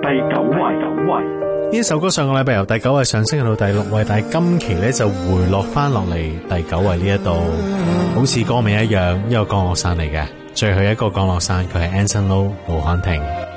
第九位。 呢首歌上個禮拜由第9位上升到第6位，但係今期咧就回落翻落嚟第9位呢一度，好似歌名一樣，一個降落傘嚟嘅。最後一個降落傘佢係 Anson Lo 盧瀚霆。